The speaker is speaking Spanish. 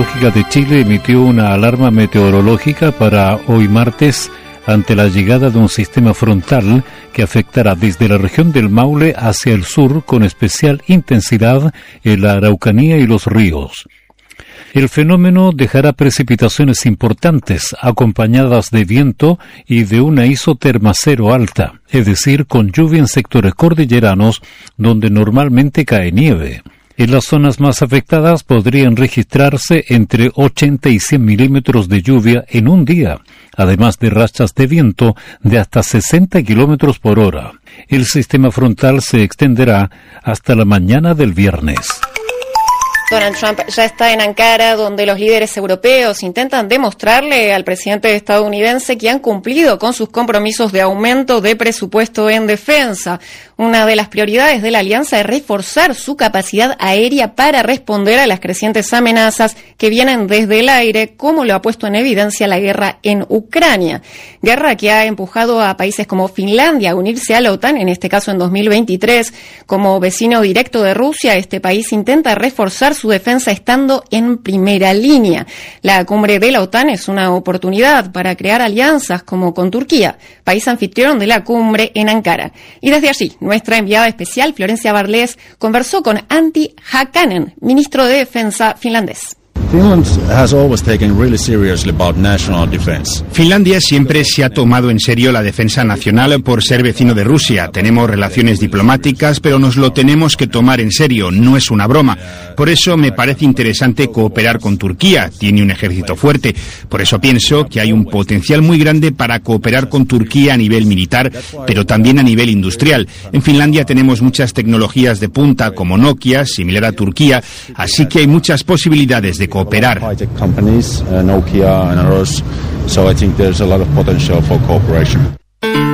Meteorológica de Chile emitió una alarma meteorológica para hoy martes ante la llegada de un sistema frontal que afectará desde la región del Maule hacia el sur con especial intensidad en la Araucanía y los ríos. El fenómeno dejará precipitaciones importantes, acompañadas de viento y de una isoterma cero alta, es decir, con lluvia en sectores cordilleranos donde normalmente cae nieve. En las zonas más afectadas podrían registrarse entre 80 y 100 milímetros de lluvia en un día, además de rachas de viento de hasta 60 kilómetros por hora. El sistema frontal se extenderá hasta la mañana del viernes. Donald Trump ya está en Ankara, donde los líderes europeos intentan demostrarle al presidente estadounidense que han cumplido con sus compromisos de aumento de presupuesto en defensa. Una de las prioridades de la alianza es reforzar su capacidad aérea para responder a las crecientes amenazas que vienen desde el aire, como lo ha puesto en evidencia la guerra en Ucrania. Guerra que ha empujado a países como Finlandia a unirse a la OTAN, en este caso en 2023. Como vecino directo de Rusia, este país intenta reforzar su defensa estando en primera línea. La cumbre de la OTAN es una oportunidad para crear alianzas como con Turquía, país anfitrión de la cumbre en Ankara. Y desde allí, nuestra enviada especial, Florencia Barlés, conversó con Antti Hakanen, ministro de Defensa finlandés. Finlandia siempre se ha tomado en serio la defensa nacional por ser vecino de Rusia. Tenemos relaciones diplomáticas, pero nos lo tenemos que tomar en serio, no es una broma. Por eso me parece interesante cooperar con Turquía, tiene un ejército fuerte. Por eso pienso que hay un potencial muy grande para cooperar con Turquía a nivel militar, pero también a nivel industrial. En Finlandia tenemos muchas tecnologías de punta como Nokia, similar a Turquía, así que hay muchas posibilidades de cooperar. Nokia and others, so I think there's a lot of potential for cooperation.